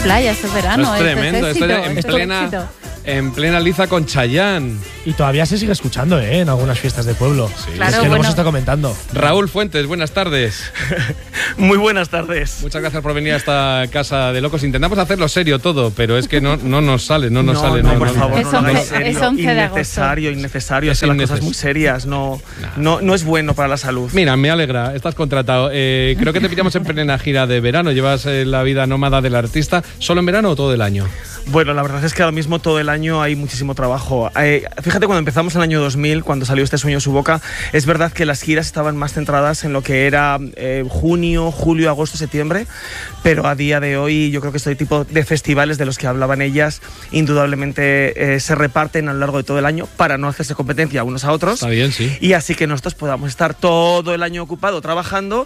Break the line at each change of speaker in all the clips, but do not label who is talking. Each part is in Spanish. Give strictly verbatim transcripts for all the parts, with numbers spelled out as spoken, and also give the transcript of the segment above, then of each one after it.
playa, esto es verano.
Esto es tremendo,
esto
esto
es
es en
éxito,
plena,
éxito.
en plena liza con Chayanne.
Y todavía se sigue escuchando, ¿eh? En algunas fiestas de pueblo.
Sí.
Claro,
es que lo
bueno.
hemos estado comentando.
Raúl Fuentes, buenas tardes.
Muy buenas tardes.
Muchas gracias por venir a esta casa de locos. Intentamos hacerlo serio todo, pero es que no, no nos sale, no nos
no,
sale.
No,
No,
por
no,
favor,
Es
no lo hagáis
once
serio.
es once de agosto.
Innecesario, innecesario.
Es
Hacer las
inneces-
cosas muy serias. No, no, no es bueno para la salud.
Mira, me alegra, estás contratado. Eh, creo que te pillamos en plena gira de verano. Llevas eh, la vida nómada del artista. ¿Solo en verano o todo el año?
Bueno, la verdad es que ahora mismo todo el año hay muchísimo trabajo. Eh, fíjate, cuando empezamos en el año dos mil, cuando salió Este sueño en su boca, es verdad que las giras estaban más centradas en lo que era eh, junio, julio, agosto, septiembre, pero a día de hoy yo creo que este tipo de festivales de los que hablaban ellas indudablemente eh, se reparten a lo largo de todo el año para no hacerse competencia unos a otros.
Está bien, sí.
Y así que nosotros podamos estar todo el año ocupado trabajando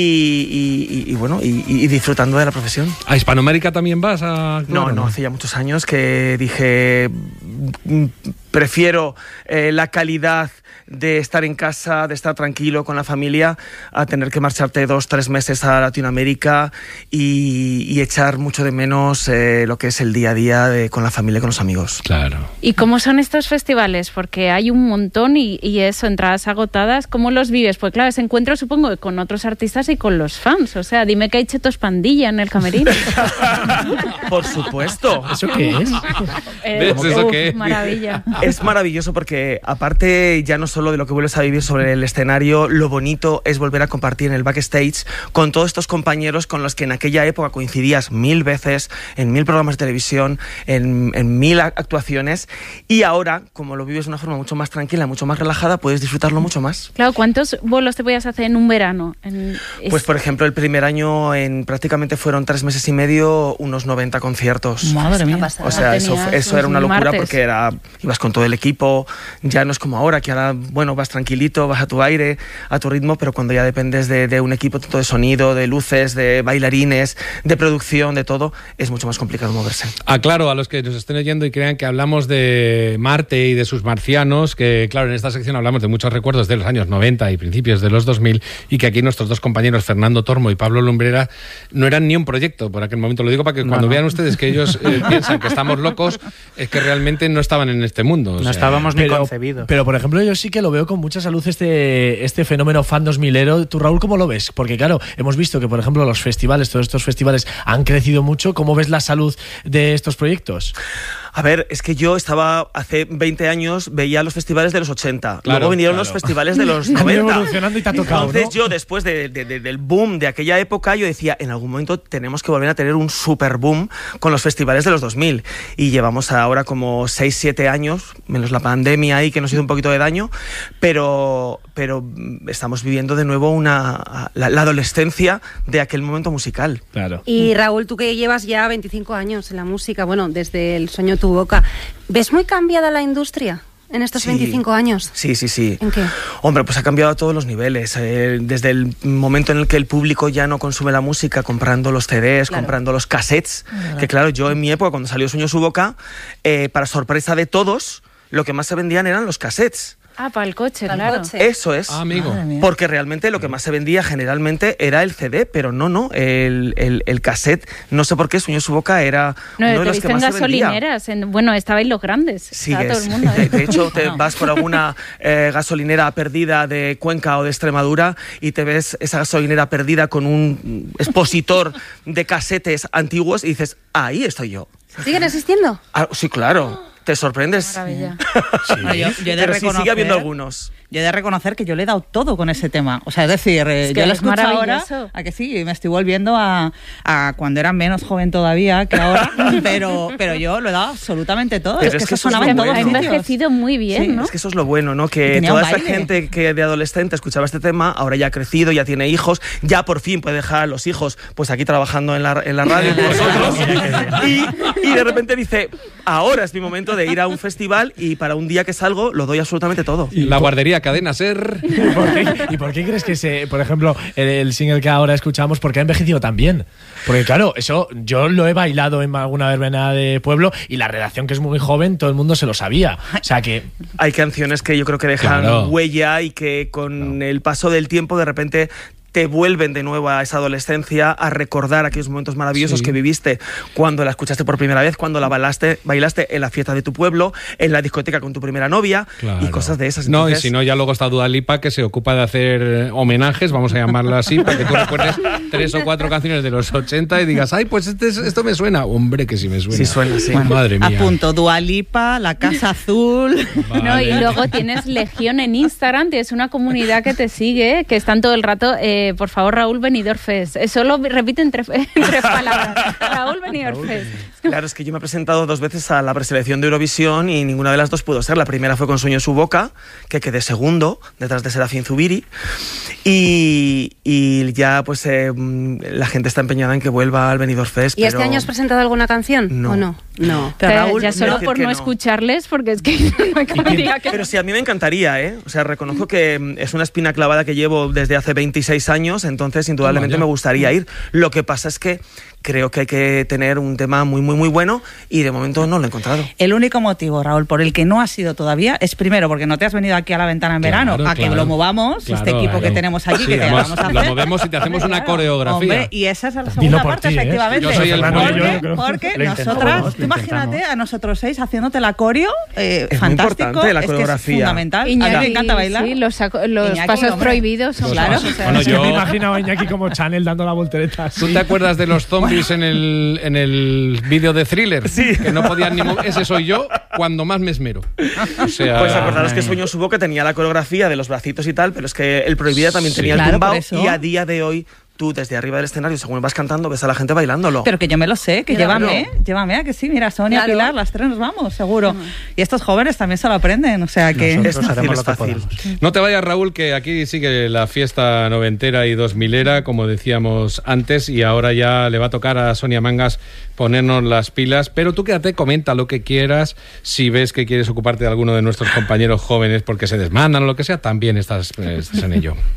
y, y, y, y bueno, y, y disfrutando de la profesión.
¿A Hispanoamérica también vas a...?
No, no, hace ya muchos años que dije, mm, prefiero eh, la calidad de estar en casa, de estar tranquilo con la familia, a tener que marcharte dos, tres meses a Latinoamérica y, y echar mucho de menos eh, lo que es el día a día de, con la familia y con los amigos.
Claro.
¿Y cómo son estos festivales? Porque hay un montón y, y eso, entradas agotadas. ¿Cómo los vives? Pues claro, ese encuentro supongo que con otros artistas y con los fans. O sea, dime que hay Chetos Pandilla en el camerino.
Por supuesto.
¿Eso qué es?
Eh,
¿Ves eso
uf,
qué es?
maravilla.
Es maravilloso porque, aparte ya no solo de lo que vuelves a vivir sobre el escenario, lo bonito es volver a compartir en el backstage con todos estos compañeros con los que en aquella época coincidías mil veces, en mil programas de televisión, en, en mil actuaciones, y ahora, como lo vives de una forma mucho más tranquila, mucho más relajada, puedes disfrutarlo mucho más.
Claro, ¿cuántos bolos te podías hacer en un verano? En, es-
Pues, por ejemplo, el primer año en prácticamente fueron tres meses y medio, unos noventa conciertos.
Madre mía.
O sea, eso,
Tenías
eso
los
era una locura
martes.
porque era, ibas con todo el equipo, ya no es como ahora, que ahora, bueno, vas tranquilito, vas a tu aire, a tu ritmo, pero cuando ya dependes de, de un equipo tanto de sonido, de luces, de bailarines, de producción, de todo, es mucho más complicado moverse.
Aclaro a los que nos estén oyendo y crean que hablamos de Marte y de sus marcianos, que claro, en esta sección hablamos de muchos recuerdos de los años noventa y principios de los dos mil, y que aquí nuestros dos compañeros, Fernando Tormo y Pablo Lumbrera, no eran ni un proyecto por aquel momento. Lo digo para que
No,
cuando
no.
vean ustedes que ellos eh, piensan que estamos locos, es que realmente no estaban en este mundo. o
No
sea,
estábamos ni
Pero,
concebidos.
pero, por ejemplo, yo sí que lo veo con mucha salud este, este fenómeno fan dos milero. ¿Tú, Raúl, cómo lo ves? Porque, claro, hemos visto que, por ejemplo, los festivales, todos estos festivales han crecido mucho. ¿Cómo ves la salud de estos proyectos?
A ver, es que yo estaba hace veinte años, veía los festivales de los ochenta,
Claro,
luego vinieron
claro.
los festivales de los
Han ido
noventa.
evolucionando y te ha tocado,
Entonces
¿no?
yo, después de, de- de- del boom de aquella época, yo decía, en algún momento tenemos que volver a tener un super boom con los festivales de los dos mil. Y llevamos ahora como seis, siete años, menos la pandemia ahí que nos hizo un poquito de daño, pero, pero estamos viviendo de nuevo una, la, la adolescencia de aquel momento musical.
Claro.
Y Raúl, tú que llevas ya veinticinco años en la música, bueno, desde El sueño tu boca, ¿ves muy cambiada la industria en estos
Sí.
veinticinco años?
Sí, sí, sí.
¿En qué?
Hombre, pues ha cambiado a todos los niveles. Eh, desde el momento en el que el público ya no consume la música comprando los C Ds,
Claro.
comprando los cassettes, que claro, yo en mi época, cuando salió Sueño su boca, eh, para sorpresa de todos, lo que más se vendían eran los cassettes.
Ah, para el coche,
Para el
claro.
coche.
Eso es.
Ah, amigo.
Madre mía.
Porque realmente lo que más se vendía generalmente era el C D, pero no, no, el, el, el cassette, no sé por qué, Sueño su boca era
No,
uno
te
de
he
los
visto
que
en
más se vendía.
gasolineras. En, bueno, estabais los grandes.
Sí,
Estaba todo
es.
el mundo,
de,
¿eh?
de hecho, te
No.
vas por alguna eh, gasolinera perdida de Cuenca o de Extremadura y te ves esa gasolinera perdida con un expositor de casetes antiguos y dices, ahí estoy yo.
¿Siguen existiendo?
Ah, sí, claro, te sorprendes.
Maravilla.
Bueno, yo, yo he de
Pero sí, sigue habiendo
reconocer-
algunos.
Yo he de reconocer que yo le he dado todo con ese tema. O sea, es decir, eh,
Es que
yo lo
es
escucho ahora,
maravilloso.
a que sí, me estoy volviendo a, a cuando era menos joven todavía que ahora, pero, pero yo lo he dado absolutamente todo.
Pero
es que
es que
eso
eso es
sonaba
lo
en todos
Ha
bueno.
sitios.
envejecido muy bien,
Sí,
¿no?
Es que eso es lo bueno, ¿no? Que
Tenía
toda
un
esa
baile.
gente que de adolescente escuchaba este tema, ahora ya ha crecido, ya tiene hijos, ya por fin puede dejar a los hijos pues aquí trabajando en la, en la radio con nosotros. y, y de repente dice, ahora es mi momento de ir a un festival y para un día que salgo lo doy absolutamente todo.
Y la guardería Cadena Ser.
¿Y por qué, y por qué crees que, se, por ejemplo, el, el single que ahora escuchamos, por qué ha envejecido tan bien? Porque claro, eso yo lo he bailado en alguna verbena de pueblo y la redacción, que es muy joven, todo el mundo se lo sabía. O sea que...
Hay canciones que yo creo que dejan
Claro.
huella y que con el paso del tiempo de repente te vuelven de nuevo a esa adolescencia, a recordar aquellos momentos maravillosos
Sí.
que viviste cuando la escuchaste por primera vez, cuando la bailaste, bailaste en la fiesta de tu pueblo, en la discoteca con tu primera novia
Claro.
y cosas de esas.
No, y
Entonces,
si no, ya luego está Dua Lipa, que se ocupa de hacer eh, homenajes, vamos a llamarla así, para que tú recuerdes tres o cuatro canciones de los ochenta y digas, ay, pues este, esto me suena. Hombre, que sí me suena.
Sí suena, sí.
Bueno,
Madre mía.
Apunto, Dua Lipa, La Casa Azul.
Vale.
No, y luego tienes Legión en Instagram, tienes una comunidad que te sigue, que están todo el rato, eh, por favor, Raúl Benidorm Fest. Eh, Solo repiten tres, tres palabras. Raúl Benidorm Fest.
Claro, es que yo me he presentado dos veces a la preselección de Eurovisión y ninguna de las dos pudo ser. La primera fue con Sueño en su boca, que quedé segundo, detrás de Serafín Zubiri. Y, y ya pues eh, la gente está empeñada en que vuelva al Benidorm Fest.
¿Y este
pero
año has presentado alguna canción?
No.
¿O no? No.
Pero
Pero
Raúl,
ya
no
solo
decir
por
que
no,
no.
escucharles, porque es que no me diga que
Pero sí, a mí me encantaría, ¿eh? O sea, reconozco que mm, es una espina clavada que llevo desde hace veintiséis años, entonces indudablemente
Toma ya.
me gustaría ir. Lo que pasa es que creo que hay que tener un tema muy, muy, muy bueno y de momento no lo he encontrado.
El único motivo, Raúl, por el que no has ido todavía es primero porque no te has venido aquí a la ventana en
Claro,
verano, a que
claro.
lo movamos,
Claro,
este equipo
claro.
que tenemos allí,
Sí,
que te
además,
vamos a
lo
hacer.
movemos y te hacemos una
Claro.
coreografía.
Hombre, y esa es la
Dilo
segunda
por
parte,
ti, ¿eh?
efectivamente.
Yo soy el
Fernando
bueno.
y yo,
Porque,
yo creo-
porque
lo intentamos,
nosotras,
lo
tú imagínate
intentamos.
a nosotros seis haciéndote la coreo, eh,
Es muy
fantástico,
importante la
es que es
coreografía.
fundamental. a mí me encanta bailar.
Sí, los, saco- los
Iñaki,
pasos
hombre.
prohibidos son
Claro.
pasos, o sea,
Bueno,
Es que
yo-
me imagino a Iñaki como Chanel dando la voltereta así.
¿Tú te acuerdas de los zombies en el, en el vídeo de Thriller? Sí. Que no podían ni mover. Ese soy yo cuando más me esmero. O sea,
Pues acordaros que Sueño en su boca tenía la coreografía de los bracitos y tal, pero es que el Prohibida también
Sí.
tenía el
Claro,
tumbao
por eso.
y a día de hoy tú desde arriba del escenario, según vas cantando, ves a la gente bailándolo.
Pero que yo me lo sé, que
Claro.
llévame, llévame a que sí, mira, Sonia,
Claro.
Pilar, las tres nos vamos, seguro. Y estos jóvenes también se lo aprenden, o sea que...
Nosotros
Es fácil,
haremos
es
lo que
fácil.
podamos.
no te vayas, Raúl, que aquí sigue la fiesta noventera y dos milera, como decíamos antes, y ahora ya le va a tocar a Sonia Mangas ponernos las pilas. Pero tú quédate, comenta lo que quieras. Si ves que quieres ocuparte de alguno de nuestros compañeros jóvenes porque se desmandan o lo que sea, también estás, estás en ello.